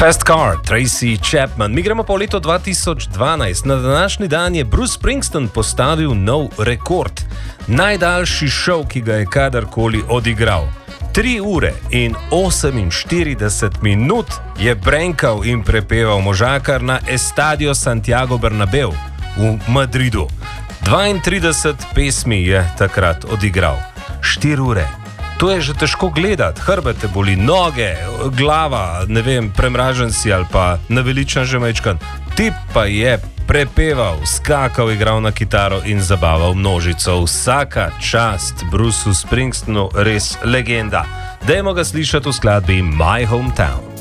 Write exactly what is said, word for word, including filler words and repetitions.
Fast Car, Tracy Chapman. Mi gremo po leto dva tisoč dvanajst. Na današnji dan je Bruce Springsteen postavil nov rekord. Najdaljši šov, ki ga je kadarkoli odigral. Tri ure in oseminštirideset minut je brenkal in prepeval možakar na Estadio Santiago Bernabeu v Madridu. dvaintrideset pesmi je takrat odigral. Štiri ure. To je že težko gledati, hrbete boli, noge, glava, ne vem, premražen si ali pa naveličan že majčkan. Tip pa je prepeval, skakal, igral na kitaro in zabaval množico. Vsaka čast Bruceu Springsteenu, res legenda. Dajmo ga slišati v skladbi My Hometown.